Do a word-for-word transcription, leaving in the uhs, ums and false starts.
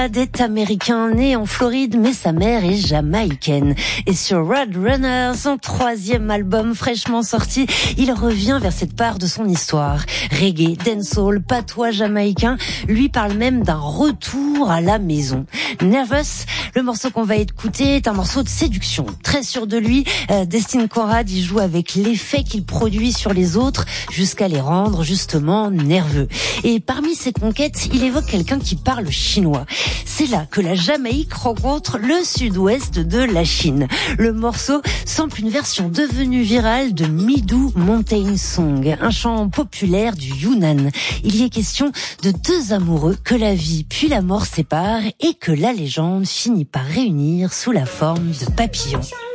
Est américain, né en Floride, mais sa mère est jamaïcaine. Et sur Roadrunner, son troisième album fraîchement sorti, il revient vers cette part de son histoire. Reggae, dancehall, patois jamaïcain, lui parle même d'un retour à la maison. Nervous, le morceau qu'on va écouter, est un morceau de séduction. Très sûr de lui, euh, Destin Conrad y joue avec l'effet qu'il produit sur les autres jusqu'à les rendre justement nerveux. Et parmi ses conquêtes, il évoque quelqu'un qui parle chinois. C'est là que la Jamaïque rencontre le sud-ouest de la Chine. Le morceau sample une version devenue virale de Midou Mountain Song, un chant populaire du Yunnan. Il y est question de deux amoureux que la vie puis la mort séparent et que la légende finit par réunir sous la forme de papillons.